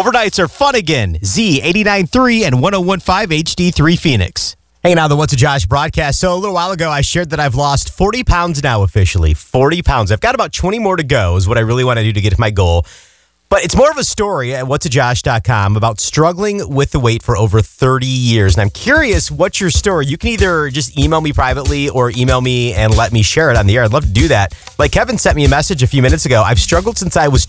Overnights are fun again. Z89.3 and 101.5 HD3 Phoenix. Hanging out on the What's a Josh broadcast. So a little while ago, I shared that I've lost 40 pounds now officially. 40 pounds. I've got about 20 more to go is what I really want to do to get to my goal. But it's more of a story at whatsajosh.com about struggling with the weight for over 30 years. And I'm curious, what's your story? You can either just email me privately or email me and let me share it on the air. I'd love to do that. Like Kevin sent me a message a few minutes ago. I've struggled since I was